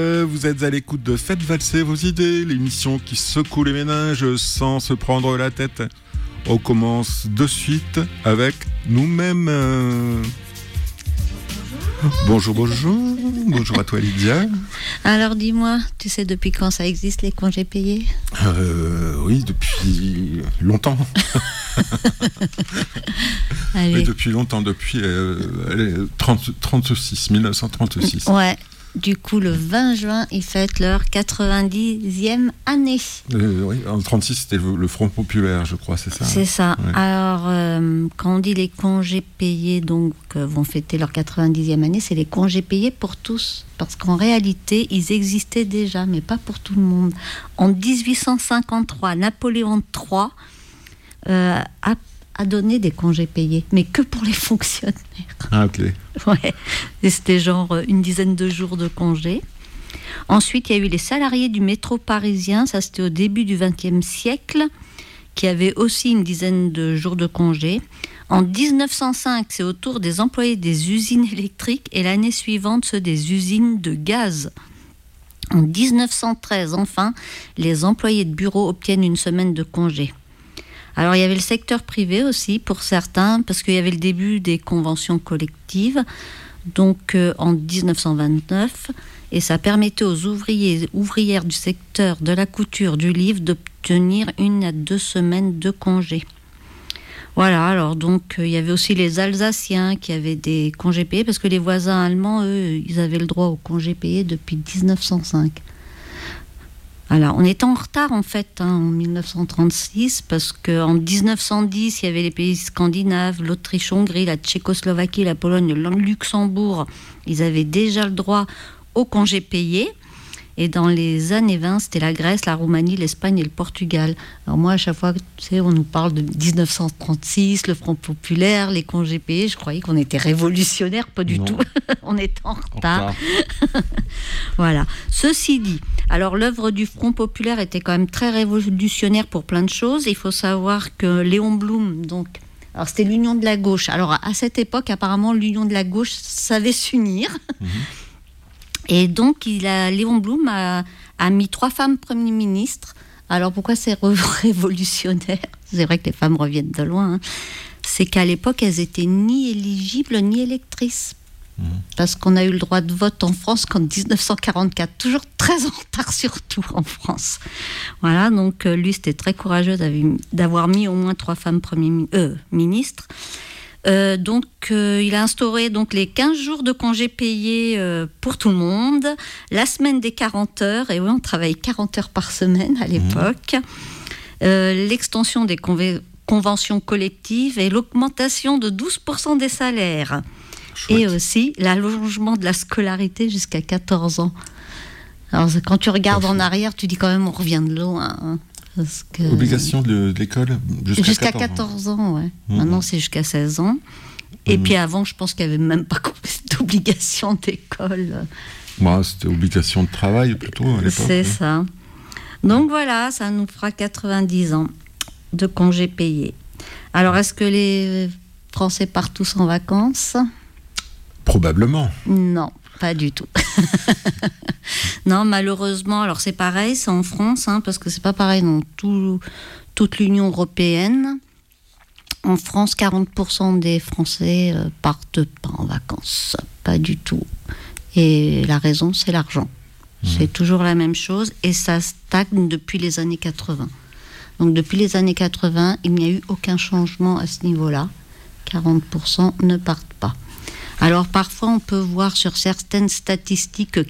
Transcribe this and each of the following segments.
Vous êtes à l'écoute de Faites valser vos idées, l'émission qui secoue les méninges sans se prendre la tête. On commence de suite avec nous-mêmes. Bonjour. Bonjour à toi Lydia. Alors dis-moi, tu sais depuis quand ça existe les congés payés ? Oui, depuis longtemps. Allez. Oui, depuis longtemps, depuis 1936. Ouais, du coup le 20 juin, ils fêtent leur 90e année. Oui, en 36, c'était le Front Populaire, je crois, c'est ça ? C'est ça. Ouais. Alors, quand on dit les congés payés, donc, vont fêter leur 90e année, c'est les congés payés pour tous. Parce qu'en réalité, ils existaient déjà, mais pas pour tout le monde. En 1853, Napoléon III a donné des congés payés, mais que pour les fonctionnaires. Ah, ok. Ouais. Et c'était genre une dizaine de jours de congés. Ensuite, il y a eu les salariés du métro parisien, ça c'était au début du XXe siècle, qui avaient aussi une dizaine de jours de congés. En 1905, c'est au tour des employés des usines électriques et l'année suivante, ceux des usines de gaz. En 1913, enfin, les employés de bureau obtiennent une semaine de congé. Alors, il y avait le secteur privé aussi, pour certains, parce qu'il y avait le début des conventions collectives, donc en 1929, et ça permettait aux ouvriers et ouvrières du secteur de la couture, du livre, d'obtenir 1 à 2 semaines de congé. Voilà, alors donc, il y avait aussi les Alsaciens qui avaient des congés payés, parce que les voisins allemands, eux, ils avaient le droit aux congés payés depuis 1905. Alors, on était en retard en fait en 1936 parce qu'en 1910, il y avait les pays scandinaves, l'Autriche-Hongrie, la Tchécoslovaquie, la Pologne, le Luxembourg. Ils avaient déjà le droit aux congés payés. Et dans les années 20, c'était la Grèce, la Roumanie, l'Espagne et le Portugal. Alors moi, à chaque fois, tu sais, on nous parle de 1936, le Front Populaire, les congés payés. Je croyais qu'on était révolutionnaires, pas du tout. On était en retard. Voilà. Ceci dit, alors l'œuvre du Front Populaire était quand même très révolutionnaire pour plein de choses. Il faut savoir que Léon Blum, donc, alors c'était l'Union de la gauche. Alors à cette époque, apparemment, l'Union de la gauche savait s'unir. Et donc, Léon Blum a mis 3 femmes premiers ministres. Alors, pourquoi c'est révolutionnaire ? C'est vrai que les femmes reviennent de loin. Hein. C'est qu'à l'époque, elles étaient ni éligibles ni électrices. Parce qu'on a eu le droit de vote en France qu'en 1944. Toujours très en retard, surtout en France. Voilà, donc lui, c'était très courageux d'avoir mis au moins 3 femmes premiers ministres. Donc, il a instauré donc, les 15 jours de congés payés pour tout le monde, la semaine des 40 heures, et oui, on travaille 40 heures par semaine à l'époque, l'extension des conventions collectives et l'augmentation de 12% des salaires. Chouette. Et aussi l'allongement de la scolarité jusqu'à 14 ans. Alors, quand tu regardes en arrière, tu dis quand même on revient de loin. Hein. Parce que... Obligation de l'école jusqu'à 14 ans, ouais. Maintenant, c'est jusqu'à 16 ans. Et puis avant, je pense qu'il n'y avait même pas d'obligation d'école. Bah, c'était obligation de travail plutôt à l'époque. C'est ça. Donc voilà, ça nous fera 90 ans de congés payés. Alors, est-ce que les Français partent tous en vacances ? Probablement. Non. Pas du tout. Non, malheureusement, alors c'est pareil, c'est en France, hein, parce que c'est pas pareil dans toute l'Union européenne. En France, 40% des Français partent pas en vacances, pas du tout. Et la raison, c'est l'argent. C'est toujours la même chose et ça stagne depuis les années 80. Donc depuis les années 80, il n'y a eu aucun changement à ce niveau-là. 40% ne partent pas. Alors parfois, on peut voir sur certaines statistiques que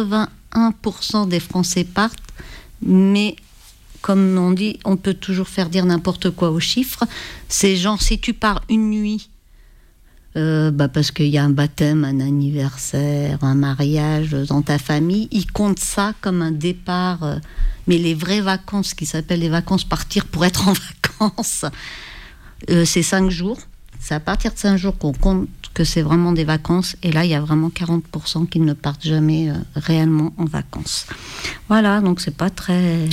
81% des Français partent, mais comme on dit, on peut toujours faire dire n'importe quoi aux chiffres. C'est genre, si tu pars une nuit, parce qu'il y a un baptême, un anniversaire, un mariage dans ta famille, ils comptent ça comme un départ. Mais les vraies vacances, qui s'appellent les vacances partir pour être en vacances, c'est 5 jours. C'est à partir de 5 jours qu'on compte que c'est vraiment des vacances. Et là, il y a vraiment 40% qui ne partent jamais réellement en vacances. Voilà, donc c'est pas très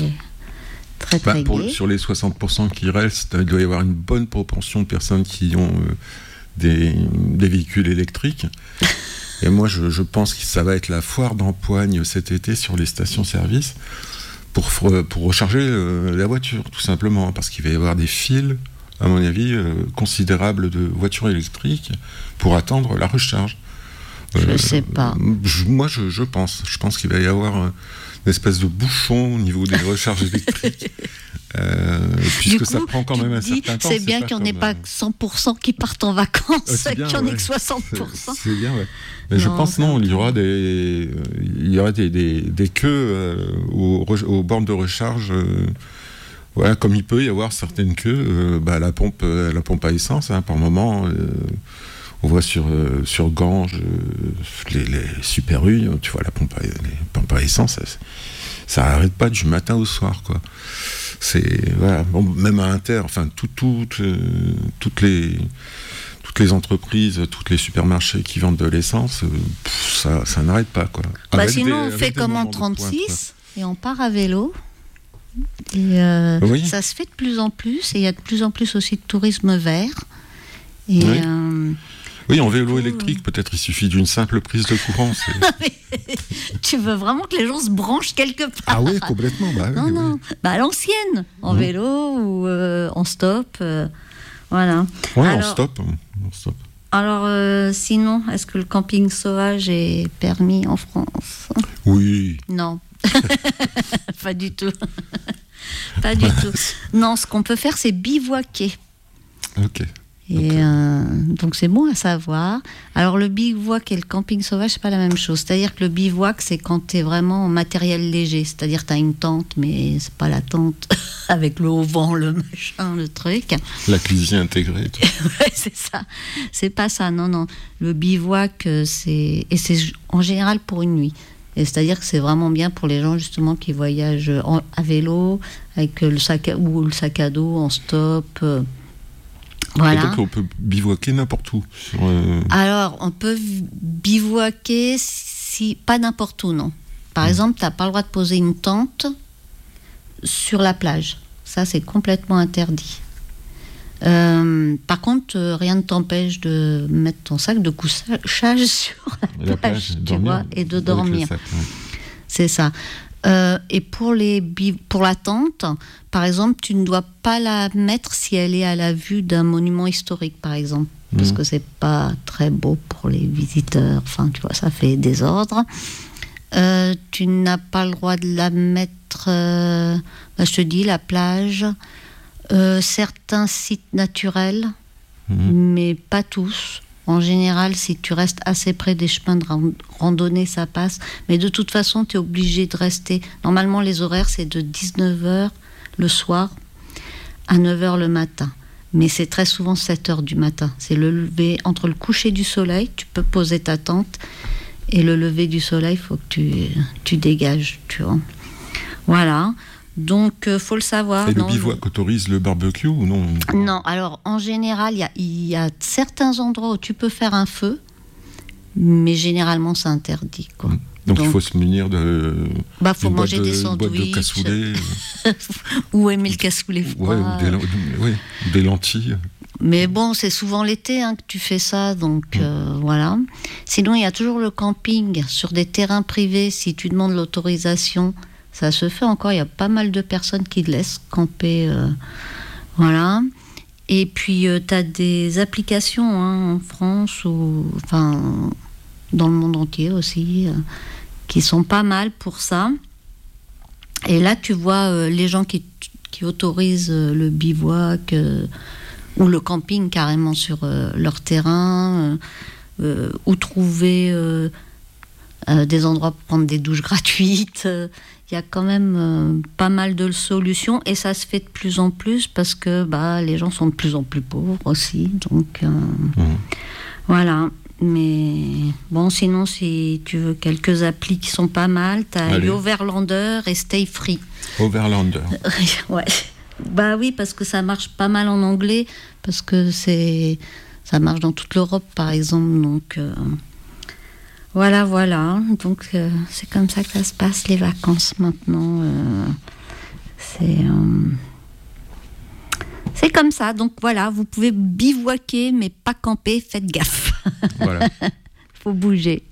gai. Sur les 60% qui restent, il doit y avoir une bonne proportion de personnes qui ont des véhicules électriques. Et moi, je pense que ça va être la foire d'empoigne cet été sur les stations-service pour recharger la voiture, tout simplement, parce qu'il va y avoir des files, à mon avis, considérables de voitures électriques pour attendre la recharge. Je sais pas. Moi, je pense. Je pense qu'il va y avoir une espèce de bouchon au niveau des recharges électriques. Puisque ça prend quand même un certain temps. C'est bien qu'il n'y en ait pas 100% qui partent en vacances, qu'il n'y en ait que 60%. C'est bien, ouais. Mais non, je pense il y aura des queues aux bornes de recharge. Voilà, comme il peut y avoir certaines queues, la pompe à essence, par moment. On voit sur Ganges, les Super U, tu vois, les pompes à essence, ça n'arrête pas du matin au soir, quoi. C'est, voilà, bon, même à Inter, enfin, toutes les entreprises, tous les supermarchés qui vendent de l'essence, ça n'arrête pas, quoi. Sinon, on fait comme en 36 et on part à vélo. Et oui. Ça se fait de plus en plus, et il y a de plus en plus aussi de tourisme vert. Et oui. Oui, en vélo électrique, peut-être il suffit d'une simple prise de courant. Tu veux vraiment que les gens se branchent quelque part? Ah oui, complètement. Non. Oui. À l'ancienne, en vélo ou en stop. Voilà. Oui, en stop. Alors, sinon, est-ce que le camping sauvage est permis en France? Oui. Non. Pas du tout. Pas du tout. Non, ce qu'on peut faire, c'est bivouaquer. Ok. Et donc c'est bon à savoir. Alors le bivouac et le camping sauvage, c'est pas la même chose. C'est-à-dire que le bivouac, c'est quand tu es vraiment en matériel léger. C'est-à-dire que tu as une tente, mais c'est pas la tente avec le haut-vent, le machin, le truc. La cuisine intégrée. Ouais, c'est ça. C'est pas ça, non. Le bivouac, c'est en général pour une nuit. Et c'est-à-dire que c'est vraiment bien pour les gens justement qui voyagent à vélo, avec le sac à dos en stop. Voilà. Et donc on peut bivouaquer n'importe où. Alors, on peut bivouaquer pas n'importe où, non. Par exemple, tu n'as pas le droit de poser une tente sur la plage. Ça, c'est complètement interdit. Par contre, rien ne t'empêche de mettre ton sac de couchage sur la plage, tu vois, et de dormir. Sac, ouais. C'est ça. Et pour la tente, par exemple, tu ne dois pas la mettre si elle est à la vue d'un monument historique, par exemple, parce que c'est pas très beau pour les visiteurs. Enfin, tu vois, ça fait désordre. Tu n'as pas le droit de la mettre. Je te dis, la plage, certains sites naturels, mais pas tous. En général, si tu restes assez près des chemins de randonnée, ça passe. Mais de toute façon, tu es obligé de rester. Normalement, les horaires, c'est de 19h le soir à 9h le matin. Mais c'est très souvent 7h du matin. C'est le lever, entre le coucher du soleil, tu peux poser ta tente, et le lever du soleil, il faut que tu dégages, tu vois. Voilà. Donc, faut le savoir. Et le bivouac autorise le barbecue ou non? Non, alors en général, il y a certains endroits où tu peux faire un feu, mais généralement c'est interdit, quoi. Donc il faut se munir de. Faut manger des sandwichs. De cassoulet. Ou aimer le cassoulet froid. Ouais, ou des lentilles. Mais bon, c'est souvent l'été que tu fais ça, donc voilà. Sinon, il y a toujours le camping sur des terrains privés, si tu demandes l'autorisation. Ça se fait encore, il y a pas mal de personnes qui laissent camper. Voilà. Et puis, tu as des applications en France, ou dans le monde entier aussi, qui sont pas mal pour ça. Et là, tu vois les gens qui autorisent le bivouac ou le camping carrément sur leur terrain, ou trouver des endroits pour prendre des douches gratuites. Il y a quand même pas mal de solutions, et ça se fait de plus en plus parce que les gens sont de plus en plus pauvres aussi. Donc voilà. Mais bon, sinon, si tu veux quelques applis qui sont pas mal, tu as Overlander et Stay Free. Overlander. Ouais. Oui, parce que ça marche pas mal en anglais, parce que ça marche dans toute l'Europe, par exemple. Donc voilà. Donc c'est comme ça que ça se passe, les vacances maintenant. C'est comme ça. Donc voilà, vous pouvez bivouaquer, mais pas camper. Faites gaffe. Voilà. Faut bouger.